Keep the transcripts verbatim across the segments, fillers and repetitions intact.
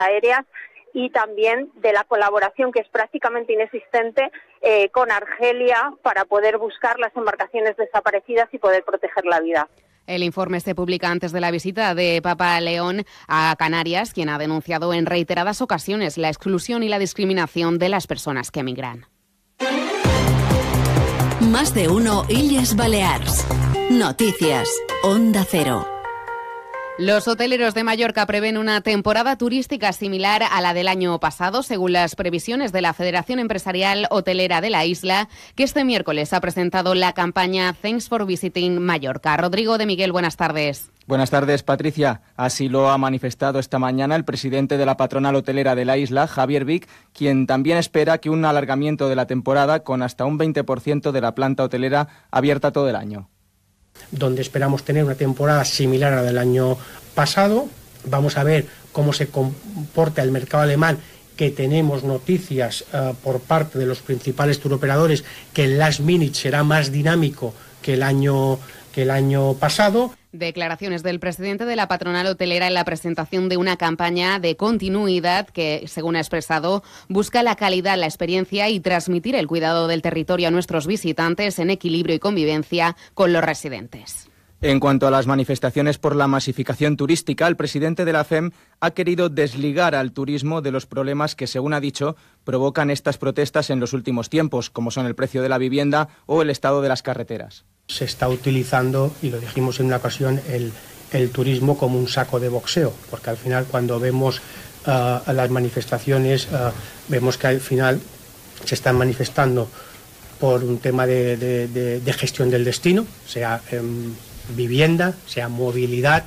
aéreas y también de la colaboración, que es prácticamente inexistente, eh, con Argelia para poder buscar las embarcaciones desaparecidas y poder proteger la vida. El informe se publica antes de la visita de Papa León a Canarias, quien ha denunciado en reiteradas ocasiones la exclusión y la discriminación de las personas que emigran. Más de uno Illes Balears. Noticias. Onda Cero. Los hoteleros de Mallorca prevén una temporada turística similar a la del año pasado, según las previsiones de la Federación Empresarial Hotelera de la isla, que este miércoles ha presentado la campaña Thanks for Visiting Mallorca. Rodrigo de Miguel, buenas tardes. Buenas tardes, Patricia. Así lo ha manifestado esta mañana el presidente de la patronal hotelera de la isla, Javier Vic, quien también espera que un alargamiento de la temporada con hasta un veinte por ciento de la planta hotelera abierta todo el año. Donde esperamos tener una temporada similar a la del año pasado. Vamos a ver cómo se comporta el mercado alemán, que tenemos noticias uh, por parte de los principales turoperadores que el last minute será más dinámico que el año que el año pasado. Declaraciones del presidente de la patronal hotelera en la presentación de una campaña de continuidad que, según ha expresado, busca la calidad, la experiencia y transmitir el cuidado del territorio a nuestros visitantes en equilibrio y convivencia con los residentes. En cuanto a las manifestaciones por la masificación turística, el presidente de la F E M ha querido desligar al turismo de los problemas que, según ha dicho, provocan estas protestas en los últimos tiempos, como son el precio de la vivienda o el estado de las carreteras. Se está utilizando, y lo dijimos en una ocasión, el, el turismo como un saco de boxeo, porque al final cuando vemos uh, las manifestaciones, uh, vemos que al final se están manifestando por un tema de, de, de, de gestión del destino, sea um, vivienda, sea movilidad,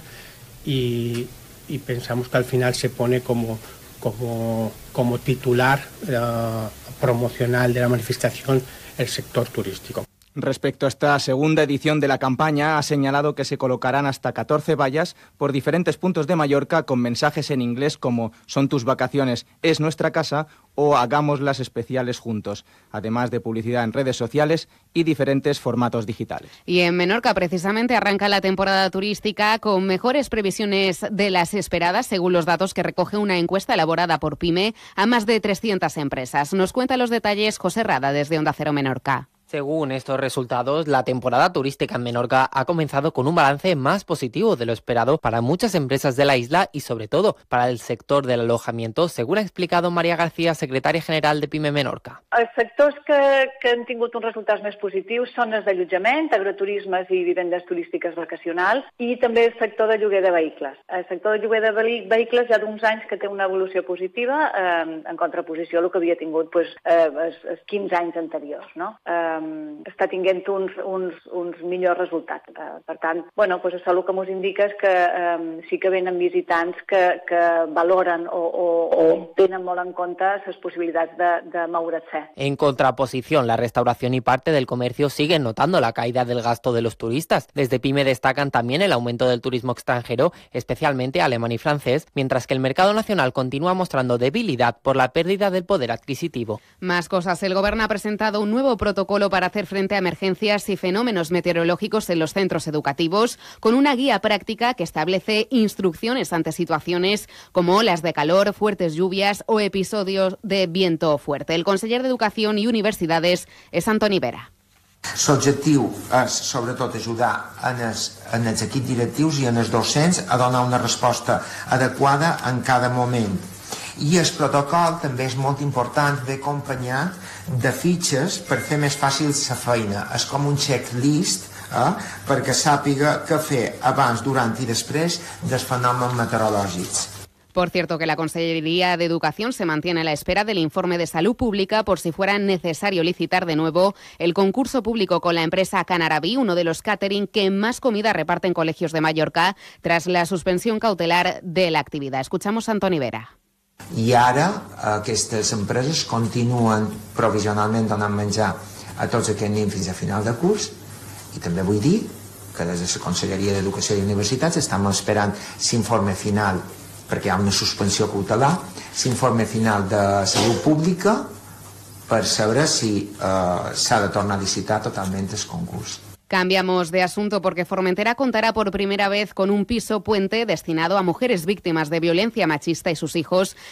y, y pensamos que al final se pone como, como, como titular uh, promocional de la manifestación el sector turístico. Respecto a esta segunda edición de la campaña, ha señalado que se colocarán hasta catorce vallas por diferentes puntos de Mallorca con mensajes en inglés como «Son tus vacaciones, es nuestra casa» o «Hagámoslas especiales juntos», además de publicidad en redes sociales y diferentes formatos digitales. Y en Menorca, precisamente, arranca la temporada turística con mejores previsiones de las esperadas, según los datos que recoge una encuesta elaborada por PYME a más de trescientas empresas. Nos cuenta los detalles José Rada, desde Onda Cero Menorca. Según estos resultados, la temporada turística en Menorca ha comenzado con un balance más positivo de lo esperado para muchas empresas de la isla y, sobre todo, para el sector del alojamiento, según ha explicado Maria García, secretària general de PYME Menorca. Els sectors que, que han tingut uns resultats més positius són els d'allotjament, agroturismes i vivendes turístiques vacacionals, i també el sector de lloguer de vehicles. El sector de lloguer de vehicles ja d'uns anys que té una evolució positiva eh, en contraposició a el que havia tingut pues, eh, els, els quinze anys anteriors, no? Eh, està tinguent uns, uns, uns millors resultats. Uh, per tant, bueno, pues això el que ens indica és que um, sí que venen visitants que, que valoren o, o, o tenen molt en compte les possibilitats de, de moure's. En contraposición, la restauración y parte del comercio siguen notando la caída del gasto de los turistas. Desde PYME destacan también el aumento del turismo extranjero, especialmente alemán y francés, mientras que el mercado nacional continúa mostrando debilidad por la pérdida del poder adquisitivo. Más cosas. El Gobierno ha presentado un nuevo protocolo para hacer frente a emergencias y fenómenos meteorológicos en los centros educativos, con una guía práctica que establece instrucciones ante situaciones como olas de calor, fuertes lluvias o episodios de viento fuerte. El conseller d'Educació i Universitats és Antoni Vera. L'objectiu és, sobretot, ajudar en els, en els equips directius i en els docents a donar una resposta adequada en cada moment. I el protocol també és molt important d'acompanyar de fitxes per fer més fàcil la feina. És com un checklist eh, perquè sàpiga què fer abans, durant i després dels fenòmens meteorològics. Por cierto, que la Consejería de Educación se mantiene a la espera del informe de salud pública por si fuera necesario licitar de nuevo el concurso público con la empresa Canaraví, uno de los catering que más comida reparte en colegios de Mallorca, tras la suspensión cautelar de la actividad. Escuchamos a Antoni Vera. I ara aquestes empreses continuen provisionalment donant menjar a tots aquests nens fins a final de curs, i també vull dir que des de la Conselleria d'Educació i Universitats estem esperant l'informe final, perquè hi ha una suspensió cautelar, l'informe final de Salut Pública per saber si eh, s'ha de tornar a licitar totalment el concurs. Cambiamos de asunto porque Formentera contará por primera vez con un piso puente destinado a mujeres víctimas de violencia machista y sus hijos